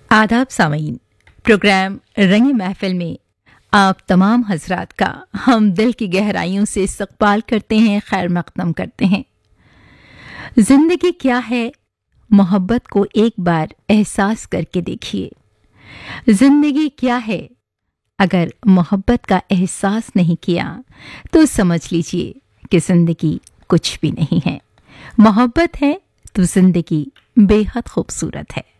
आदाब सामीन। प्रोग्राम रंग महफिल में आप तमाम हजरात का हम दिल की गहराइयों से इस्तकबाल करते हैं, खैर मकदम करते हैं। जिंदगी क्या है, मोहब्बत को एक बार एहसास करके देखिए। जिंदगी क्या है, अगर मोहब्बत का एहसास नहीं किया तो समझ लीजिए कि जिंदगी कुछ भी नहीं है। मोहब्बत है तो जिंदगी बेहद खूबसूरत है।